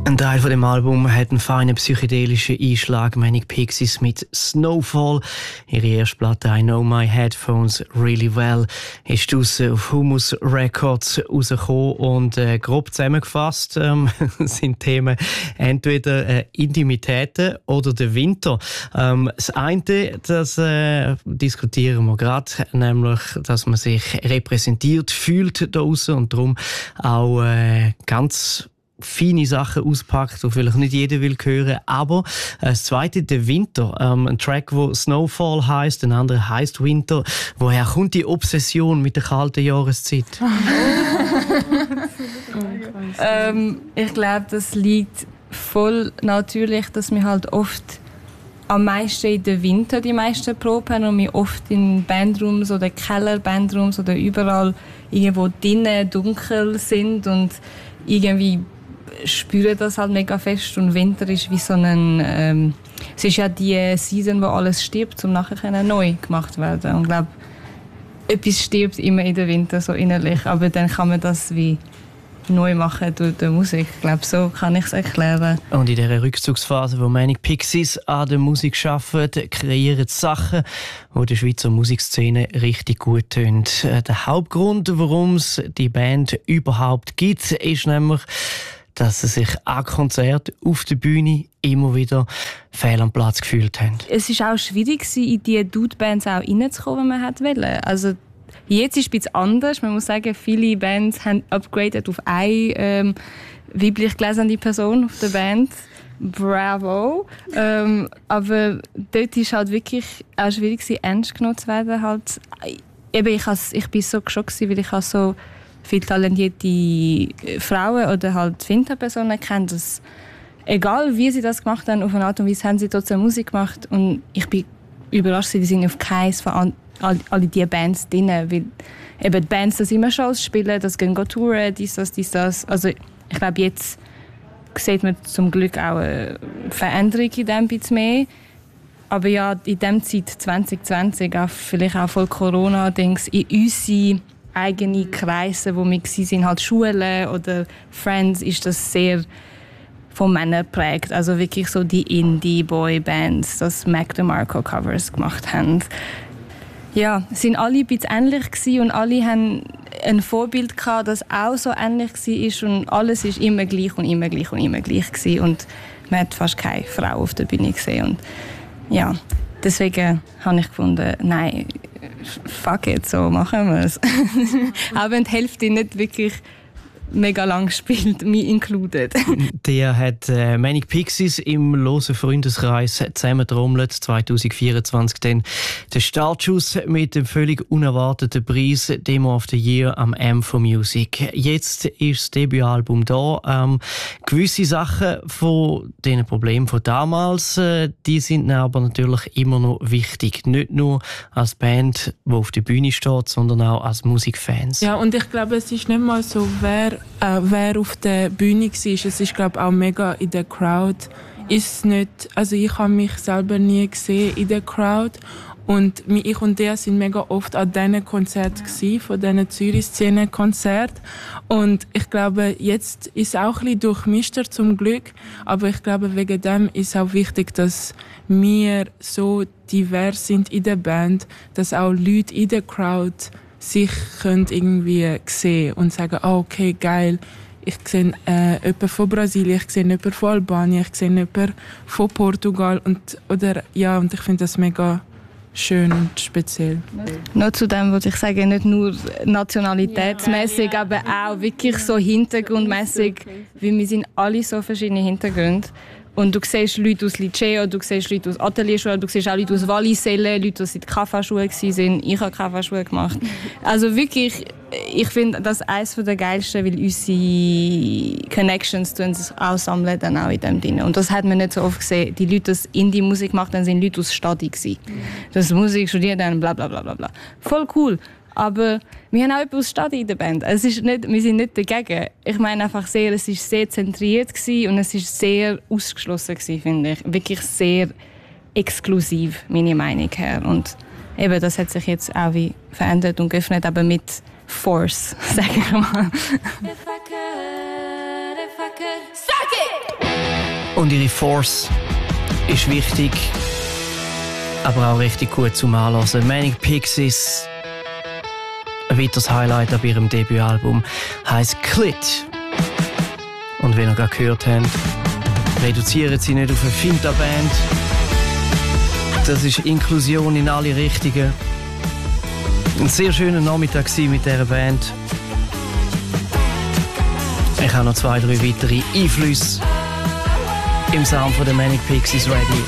Ein Teil von dem Album hat einen feinen psychedelischen Einschlag. Manic Pixies mit Snowfall. Ihre erste Platte I Know My Headphones Really Well ist draussen auf Humus Records rausgekommen und grob zusammengefasst sind Themen entweder Intimitäten oder der Winter. Das eine, das diskutieren wir gerade, nämlich, dass man sich repräsentiert fühlt da draussen und darum auch ganz feine Sachen auspackt, die vielleicht nicht jeder will hören. Aber das zweite, der Winter. Ein Track, der Snowfall heisst, ein anderer heisst Winter. Woher kommt die Obsession mit der kalten Jahreszeit? Ich glaube, das liegt voll natürlich, dass wir halt oft am meisten in den Winter die meisten Proben haben und wir oft in Bandrooms oder Keller-Bandrooms oder überall irgendwo drinnen dunkel sind und irgendwie spüren das halt mega fest und Winter ist wie so ein es ist ja die Season, wo alles stirbt, um nachher neu gemacht zu werden. Und ich glaube, etwas stirbt immer in den Winter so innerlich, aber dann kann man das wie neu machen durch die Musik. Ich glaube, so kann ich es erklären. Und in dieser Rückzugsphase, wo Manic Pixies an der Musik arbeiten, kreieren sie Sachen, die der Schweizer Musikszene richtig gut tun. Der Hauptgrund, warum es die Band überhaupt gibt, ist nämlich, dass sie sich an Konzerten auf der Bühne immer wieder fehl am Platz gefühlt haben. Es war auch schwierig, in diese Dude-Bands auch reinzukommen, wenn man wollte. Also jetzt ist es ein bisschen anders. Man muss sagen, viele Bands haben upgraded auf eine weiblich gelesene Person auf der Band. Bravo! Aber dort war es halt wirklich auch schwierig, ernst genommen zu werden. Halt. Eben, ich war so geschockt, weil ich so viele talentierte Frauen oder halt Finta-Personen kenne, dass egal wie sie das gemacht haben, auf eine Art und Weise haben sie trotzdem Musik gemacht und ich bin überrascht, die sind auf keins von alle diese Bands drin, weil eben die Bands, das immer Shows spielen, das gehen touren, dies, das. Also ich glaube, jetzt sieht man zum Glück auch eine Veränderung in dem ein bisschen mehr. Aber ja, in dieser Zeit 2020, vielleicht auch voll Corona-Dings, in unsere eigenen Kreise, wo wir waren, halt Schulen oder Friends, ist das sehr von Männern geprägt. Also wirklich so die Indie-Boy-Bands, das Mac DeMarco-Covers gemacht haben. Ja, es waren alle ein bisschen ähnlich gewesen und alle haben ein Vorbild gehabt, das auch so ähnlich war und alles war immer gleich und immer gleich und immer gleich gewesen und man hat fast keine Frau auf der Bühne gesehen und ja, deswegen habe ich gefunden, nein, fuck it, so machen wir es. Auch wenn die Hälfte nicht wirklich mega lang gespielt, me included. Der hat Manic Pixies im losen Freundeskreis zusammentrommelt. 2024 dann der Startschuss mit dem völlig unerwarteten Preis Demo of the Year am M for Music. Jetzt ist das Debütalbum da. Gewisse Sachen von diesen Problemen von damals, die sind aber natürlich immer noch wichtig. Nicht nur als Band, die auf der Bühne steht, sondern auch als Musikfans. Ja, und ich glaube, es ist nicht mal so, wer auf der Bühne war. Es ist, glaube ich, auch mega in der Crowd. Ist nicht, also ich habe mich selber nie gesehen in der Crowd. Und ich und der sind mega oft an diesen Konzerten gewesen, von diesen Zürich-Szene-Konzerten. Und ich glaube, jetzt ist es auch ein bisschen durchmischter zum Glück. Aber ich glaube, wegen dem ist auch wichtig, dass wir so divers sind in der Band, dass auch Leute in der Crowd sich können irgendwie sehen und sagen, oh, okay, geil, ich sehe jemanden von Brasilien, ich sehe jemanden von Albanien, ich sehe jemanden von Portugal und ich finde das mega schön und speziell. Noch zu dem würde ich sagen, nicht nur nationalitätsmäßig, aber auch wirklich so hintergrundmäßig, weil wir sind alle so verschiedene Hintergründe. Und du siehst Leute aus Liceo, du siehst Leute aus Atelierschule, du siehst auch Leute aus Walliselle, Leute, die in der KV-Schule waren. Ich habe KV-Schule gemacht. Also wirklich, ich finde das eines der geilsten, weil unsere Connections uns auch sammeln dann auch in dem drin. Und das hat man nicht so oft gesehen. Die Leute, die Indie-Musik gemacht haben, sind Leute aus Stadi gewesen. Das Musik studiert haben, bla bla bla bla. Voll cool. Aber wir haben auch etwas aus Stadi in der Band. Es ist nicht, wir sind nicht dagegen. Ich meine einfach sehr, es war sehr zentriert und es war sehr ausgeschlossen, finde ich. Wirklich sehr exklusiv, meine Meinung her. Und eben, das hat sich jetzt auch wie verändert und geöffnet, aber mit Force, sage ich mal. If I Und ihre Force ist wichtig, aber auch richtig gut zum Anhören. Manic Pixies, ein weiteres Highlight ab ihrem Debütalbum, heisst Clit. Und wie ihr gerade gehört habt, reduzieren sie nicht auf eine Finta-Band. Das ist Inklusion in alle Richtungen. Ein sehr schöner Nachmittag mit dieser Band. Ich habe noch 2, 3 weitere Einflüsse im Sound von der Manic Pixies ready.